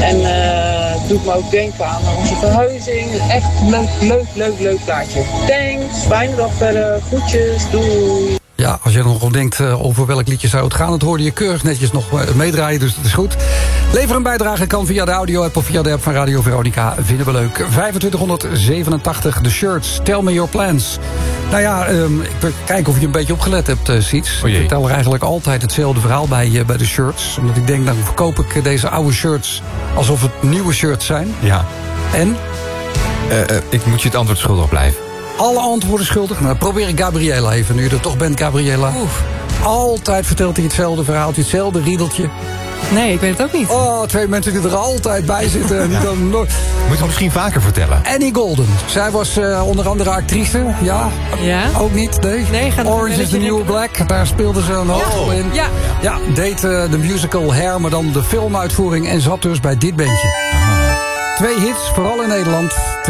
En het doet me ook denken aan onze verhuizing. Echt leuk plaatje. Thanks, fijne dag verder. Groetjes, doei. Ja, als je er nog denkt over welk liedje zou het gaan... dat hoorde je keurig netjes nog meedraaien, dus dat is goed. Lever een bijdrage kan via de audio-app of via de app van Radio Veronica. Vinden we leuk. 2587, de shirts. Tell me your plans. Nou ja, ik wil kijken of je een beetje opgelet hebt, Siets. Ik vertel er eigenlijk altijd hetzelfde verhaal bij de shirts. Omdat ik denk, dan verkoop ik deze oude shirts... alsof het nieuwe shirts zijn. Ja. En? Ik moet je het antwoord schuldig blijven. Alle antwoorden schuldig? Nou, probeer ik Gabriela even, nu je er toch bent, Gabriela. Oef. Altijd vertelt hij hetzelfde verhaaltje, hetzelfde riedeltje. Nee, ik weet het ook niet. Oh, twee mensen die er altijd bij zitten. Die dan Moet je het misschien vaker vertellen? Annie Golden. Zij was onder andere actrice. Ja? Ja? Ook niet? Nee? Orange is the New Black. Daar speelde ze een hoofdrol in. Ja. Ja, deed de musical Hair, maar dan de filmuitvoering. En zat dus bij dit bandje. 2 hits, vooral in Nederland.